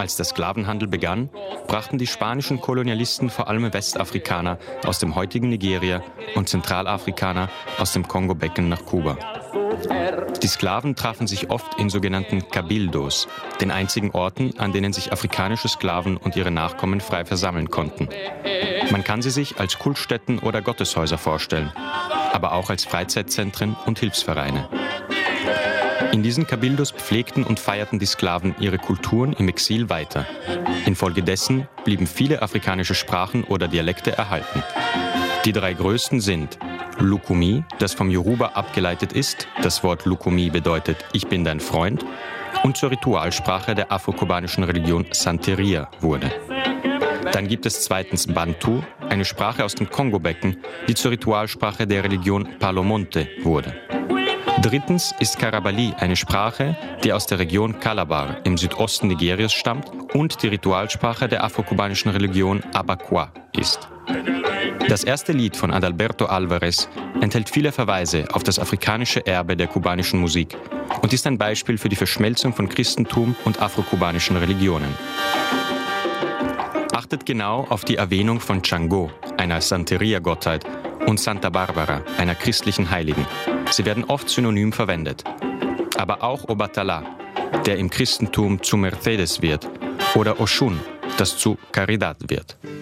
Als der Sklavenhandel begann, brachten die spanischen Kolonialisten vor allem Westafrikaner aus dem heutigen Nigeria und Zentralafrikaner aus dem Kongo-Becken nach Kuba. Die Sklaven trafen sich oft in sogenannten Cabildos, den einzigen Orten, an denen sich afrikanische Sklaven und ihre Nachkommen frei versammeln konnten. Man kann sie sich als Kultstätten oder Gotteshäuser vorstellen, aber auch als Freizeitzentren und Hilfsvereine. In diesen Cabildos pflegten und feierten die Sklaven ihre Kulturen im Exil weiter. Infolgedessen blieben viele afrikanische Sprachen oder Dialekte erhalten. Die 3 größten sind Lukumi, das vom Yoruba abgeleitet ist, das Wort Lukumi bedeutet „Ich bin dein Freund", und zur Ritualsprache der afrokubanischen Religion Santeria wurde. Dann gibt es zweitens Bantu, eine Sprache aus dem Kongo-Becken, die zur Ritualsprache der Religion Palomonte wurde. Drittens ist Karabali eine Sprache, die aus der Region Calabar im Südosten Nigerias stammt und die Ritualsprache der afrokubanischen Religion Abakwa ist. Das erste Lied von Adalberto Alvarez enthält viele Verweise auf das afrikanische Erbe der kubanischen Musik und ist ein Beispiel für die Verschmelzung von Christentum und afrokubanischen Religionen. Achtet genau auf die Erwähnung von Chango, einer Santeria-Gottheit, und Santa Barbara, einer christlichen Heiligen. Sie werden oft synonym verwendet. Aber auch Obatala, der im Christentum zu Mercedes wird, oder Oshun, das zu Caridad wird.